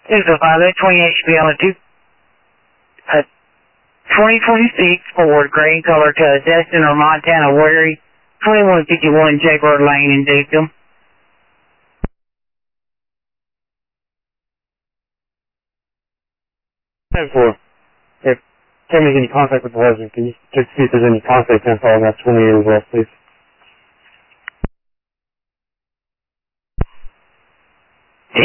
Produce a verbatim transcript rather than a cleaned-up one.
This is a five eight twenty-eight should be on a two, a twenty twenty-six Ford gray color to Destin or Montana Wary, twenty-one fifty-one Jaguar Lane in Dayton. ten four. If Kim is in contact with the resident, can you check to see if there's any contact info on that twenty-eight as well, please?